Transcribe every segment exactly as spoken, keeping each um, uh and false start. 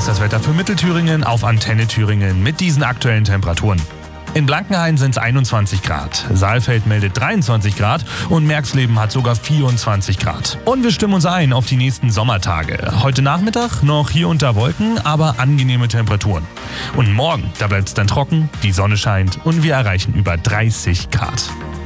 das Wetter für Mittelthüringen auf Antenne Thüringen mit diesen aktuellen Temperaturen. In Blankenhain sind es einundzwanzig Grad, Saalfeld meldet dreiundzwanzig Grad und Merxleben hat sogar vierundzwanzig Grad. Und wir stimmen uns ein auf die nächsten Sommertage. Heute Nachmittag noch hier unter Wolken, aber angenehme Temperaturen. Und morgen, da bleibt es dann trocken, die Sonne scheint und wir erreichen über dreißig Grad.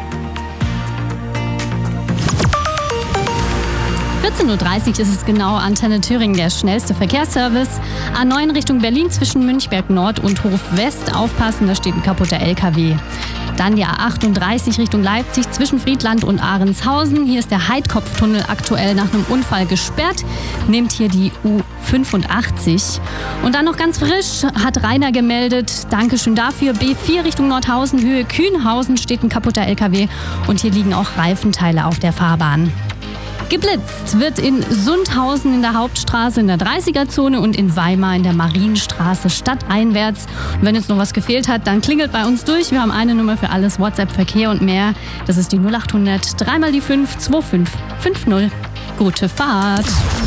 vierzehn Uhr dreißig ist es genau, Antenne Thüringen, der schnellste Verkehrsservice. A neun Richtung Berlin zwischen Münchberg Nord und Hof West. Aufpassen, da steht ein kaputter L K W. Dann die A achtunddreißig Richtung Leipzig zwischen Friedland und Ahrenshausen. Hier ist der Heidkopftunnel aktuell nach einem Unfall gesperrt. Nehmt hier die U fünfundachtzig. Und dann noch ganz frisch hat Rainer gemeldet, Dankeschön dafür, B vier Richtung Nordhausen, Höhe Kühnhausen steht ein kaputter L K W. Und hier liegen auch Reifenteile auf der Fahrbahn. Geblitzt wird in Sundhausen in der Hauptstraße in der dreißiger-Zone und in Weimar in der Marienstraße stadteinwärts. Und wenn jetzt noch was gefehlt hat, dann klingelt bei uns durch. Wir haben eine Nummer für alles, WhatsApp, Verkehr und mehr. Das ist die null achthundert, dreimal die fünf, zwei fünf fünf null. Gute Fahrt.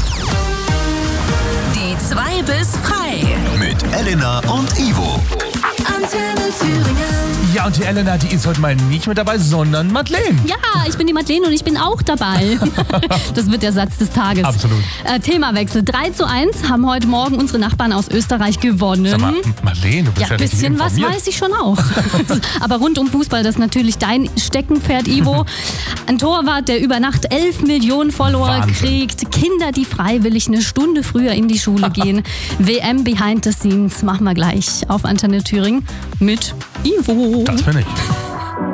Die zwei bis frei. Mit Elena und Ivo. Antenne Thüringen. Ja, und die Elena, die ist heute mal nicht mit dabei, sondern Madeleine. Ja, ich bin die Madeleine und ich bin auch dabei. Das wird der Satz des Tages. Absolut. Äh, Themawechsel. drei zu eins haben heute Morgen unsere Nachbarn aus Österreich gewonnen. Sag mal, Madeleine, du bist Ja, ja, ein richtig bisschen was informiert. weiß ich schon auch. Aber rund um Fußball, das ist natürlich dein Steckenpferd, Ivo. Ein Torwart, der über Nacht elf Millionen Follower Wahnsinn. kriegt. Kinder, die freiwillig eine Stunde früher in die Schule gehen. W M Behind the Scenes machen wir gleich auf Antenne Thüringen mit Ivo. Das bin ich.